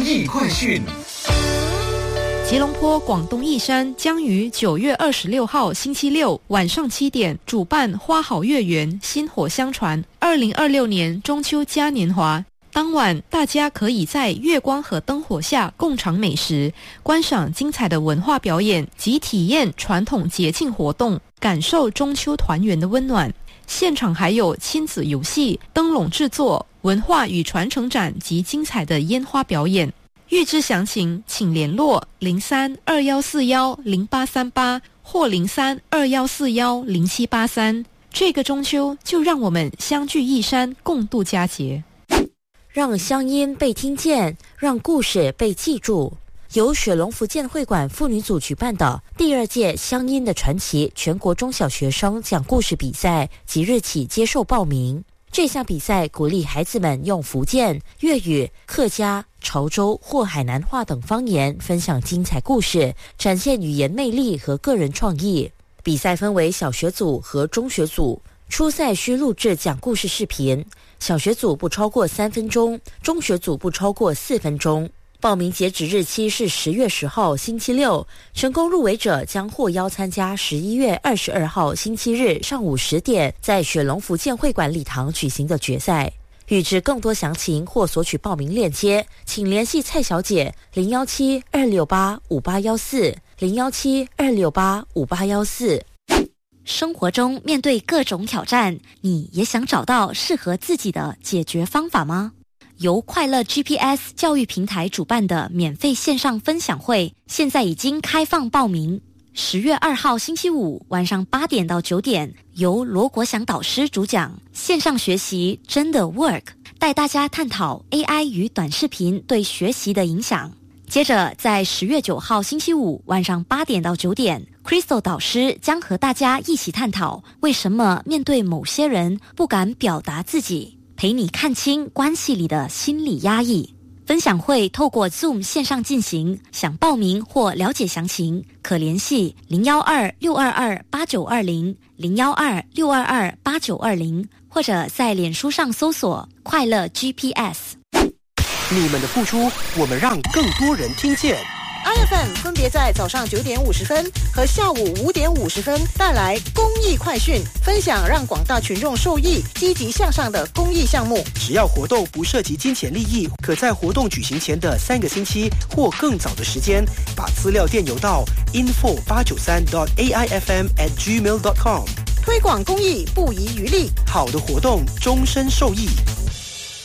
益快讯。 吉隆坡广东义山将于9月26号星期六晚上7点主办花好月圆薪火相传2026年中秋嘉年华。当晚大家可以在月光和灯火下共尝美食，观赏精彩的文化表演及体验传统节庆活动，感受中秋团圆的温暖。现场还有亲子游戏、灯笼制作、文化与传承展及精彩的烟花表演。预知详情请联络0321410838或0321410783。这个中秋就让我们相聚义山，共度佳节。 让乡音被听见，让故事被记住。由雪龙福建会馆妇女组举办的第2届乡音的传奇全国中小学生讲故事比赛即日起接受报名。这项比赛鼓励孩子们用福建、粤语、客家、潮州或海南话等方言分享精彩故事，展现语言魅力和个人创意。比赛分为小学组和中学组，初赛需录制讲故事视频，小学组不超过3分钟，中学组不超过4分钟。报名截止日期是10月10号星期六，成功入围者将获邀参加11月22号星期日上午10点在雪龙福建会馆礼堂举行的决赛。欲知更多详情或索取报名链接，请联系蔡小姐017-268-5814 017-268-5814。 生活中面对各种挑战，你也想找到适合自己的解决方法吗？由快乐 GPS 教育平台主办的免费线上分享会现在已经开放报名。10月2号星期五晚上8点到9点，由罗国祥导师主讲，线上学习真的 work， 带大家探讨 AI 与短视频对学习的影响。接着在10月9号星期五晚上8点到9点， Crystal 导师将和大家一起探讨为什么面对某些人不敢表达自己，陪你看清关系里的心理压抑。分享会透过 Zoom 线上进行，想报名或了解详情，可联系012-622-8920 012-622-8920，或者在脸书上搜索快乐 GPS。 你们的付出，我们让更多人听见。 IFM 分别在早上9点50分和下午5点50分带来公益快讯，分享让广大群众受益、积极向上的公益项目。 只要活动不涉及金钱利益，可在活动举行前的3个星期或更早的时间，把资料电邮到 info893.aifm@gmail.com。 推广公益不遗余力， 好的活动终身受益。